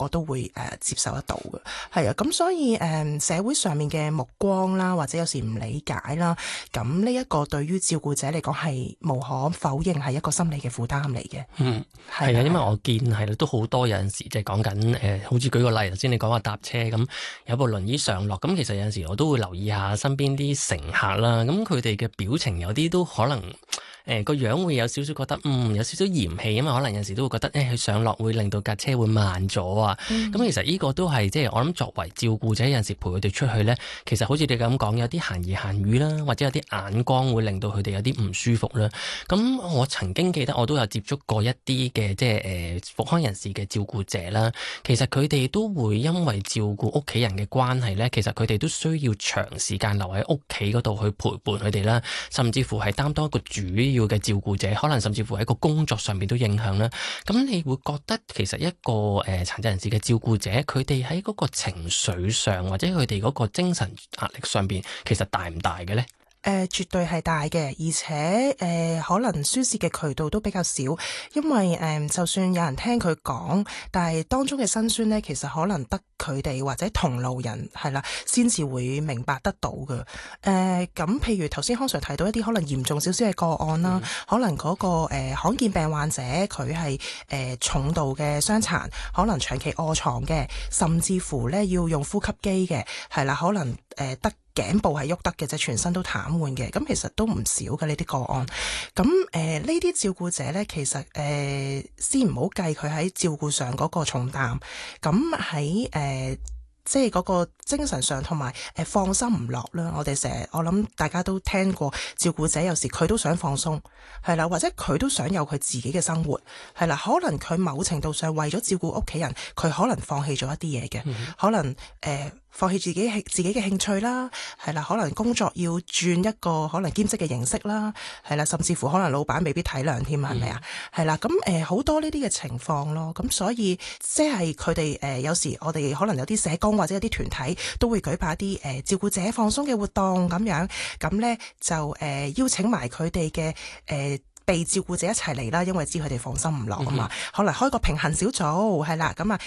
個都會接受得到嘅。係啊，咁所以社會上面嘅目光啦，或者有時唔理解啦，咁呢一個對於照顧者嚟講係無可否認係一個心理嘅負擔嚟嘅。 係啊，因為我見係啦，都好多有陣時即係講緊好似舉個例，頭先你講話搭車咁，有部輪椅上落，咁其實有陣時我都會留意下身邊啲乘客啦，咁佢哋嘅表情有啲都可能個樣會有少少覺得有少少嫌棄，因為可能有陣時都會覺得佢上落會令到架車會慢咗啊。咁其實呢個都係即係我諗作為照顧者有陣時陪佢哋出去咧，其實好似你咁講，有啲閒言閒語啦，或者有啲眼光會令到佢哋有啲唔舒服啦。咁我曾經記得我都有接觸過一啲嘅即係復康人士嘅照顧者啦，其實佢哋都會因為照顧屋企人嘅關係咧，其實佢哋都需要長時間留喺屋企嗰度去陪伴佢哋啦，甚至乎係擔當一個主要嘅照顧者，可能甚至乎喺個工作上面都影響啦。咁你會覺得其實一個殘疾人士嘅照顧者，佢哋喺嗰個情緒上或者佢哋嗰個精神壓力上邊，其實大唔大嘅呢？ 絕對係大嘅，而且可能宣泄嘅渠道都比較少，因為就算有人聽佢講，但係當中嘅辛酸呢，其實可能得佢哋或者同路人係啦，先至會明白得到嘅。咁譬如頭先康 Sir 提到一啲可能嚴重少少嘅個案啦，可能嗰個罕見病患者佢係重度嘅傷殘，可能長期臥床嘅，甚至乎呢要用呼吸機嘅，係啦，可能得頸部係喐得嘅啫，全身都癱瘓嘅，咁其實都唔少嘅呢啲個案。咁呢啲照顧者呢，其實先唔好計佢喺照顧上嗰個重擔，咁喺即係嗰個精神上同埋放心唔落啦。我諗大家都聽過照顧者有時佢都想放鬆，係啦，或者佢都想有佢自己嘅生活，係啦，可能佢某程度上為咗照顧屋企人，佢可能放棄咗一啲嘢嘅，可能放棄自己嘅興趣啦，係啦，可能工作要轉一個可能兼職嘅形式啦，係啦，甚至乎可能老闆未必體諒添，係咪啊？係啦，咁好多呢啲嘅情況咯，咁所以即係佢哋有時我哋可能有啲社工或者有啲團體都會舉辦一啲照顧者放鬆嘅活動咁樣，咁咧就邀請埋佢哋嘅被照顧者一齊嚟啦，因為知佢哋放心唔落啊嘛，可能開個平衡小組係啦，咁啊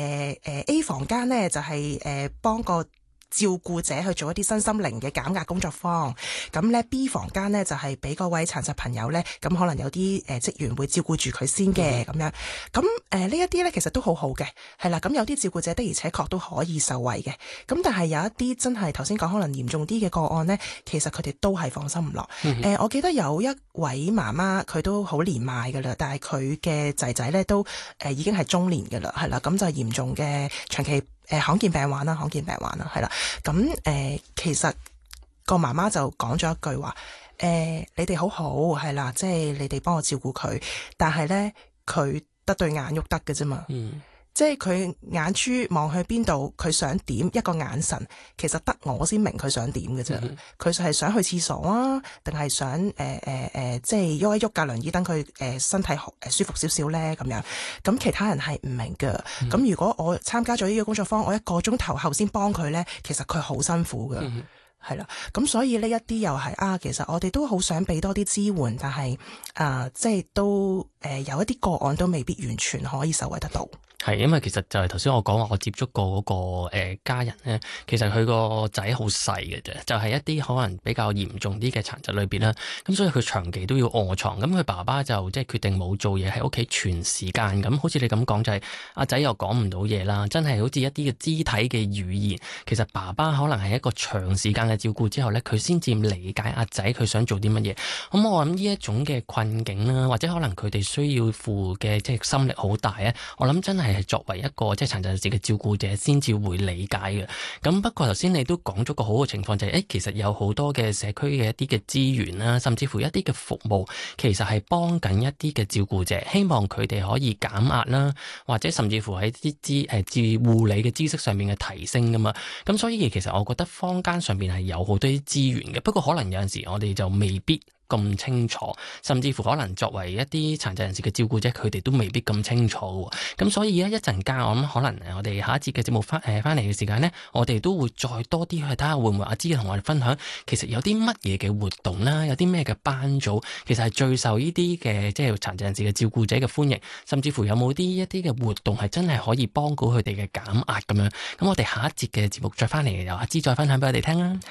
A 房間咧就係幫個照顧者去做一啲身心靈嘅減壓工作坊，咁咧 B 房間咧就係俾嗰位殘疾朋友咧，咁可能有啲職員會照顧住佢先嘅咁樣，咁呢一啲咧其實都好好嘅，係啦，咁有啲照顧者的而且確都可以受惠嘅，咁但係有一啲真係頭先講可能嚴重啲嘅個案咧，其實佢哋都係放心唔落。我記得有一位媽媽佢都好年邁噶啦，但係佢嘅仔仔咧都已經係中年噶啦，係啦，咁就係嚴重嘅長期罕見病患啦，係啦，咁其實個媽媽就講咗一句話，你哋好好係啦，即係你哋幫我照顧佢，但係咧佢得對眼喐得嘅啫嘛，即係佢眼珠望去邊度，佢想點一個眼神，其實得我先明佢想點嘅啫。佢係想去廁所啊，定係想即係喐一喐架輪椅等佢身體舒服少少咧咁樣。咁其他人係唔明㗎。咁如果我參加咗呢個工作坊，我1個鐘頭後先幫佢咧，其實佢好辛苦㗎。係啦，咁所以呢一啲又係其實我哋都好想俾多啲支援，但係即係都有一啲個案都未必完全可以受惠得到。 係，因為其實就係頭先我講話，我接觸過嗰個家人咧，其實佢個仔好細嘅啫，就係一啲可能比較嚴重啲嘅殘疾類別啦。咁所以佢長期都要臥床，咁佢爸爸就即係決定冇做嘢喺屋企全時間。咁好似你咁講，就係阿仔又講唔到嘢啦，真係好似一啲嘅肢體嘅語言，其實爸爸可能係一個長時間嘅照顧之後咧，佢先至理解阿仔佢想做啲乜嘢。咁我諗呢一種嘅困境啦，或者可能佢哋需要付嘅即係心力好大啊，我諗真係作為一個即係殘疾人士嘅照顧者先至會理解嘅。咁不過頭先你都講咗個好嘅情況，就係其實有好多嘅社區嘅一啲嘅資源啦，甚至乎一啲嘅服務，其實係幫緊一啲嘅照顧者，希望佢哋可以減壓啦，或者甚至乎喺啲護理嘅知識上面嘅提升噶嘛。咁所以其實我覺得坊間上面係有好多啲資源嘅，不過可能有陣時我哋就未必咁清楚，甚至乎可能作為一啲殘疾人士嘅照顧者，佢哋都未必咁清楚喎。咁所以咧，一陣間我諗可能我哋下一節嘅節目翻嚟嘅時間呢，我哋都會再多啲去睇下會唔會阿芝同我哋分享，其實有啲乜嘢嘅活動啦，有啲咩嘅班組，其實係最受呢啲嘅即係殘疾人士嘅照顧者嘅歡迎，甚至乎有冇一啲嘅活動係真係可以幫到佢哋嘅減壓咁樣。咁我哋下一節嘅節目再翻嚟，由阿芝再分享俾我哋聽啦。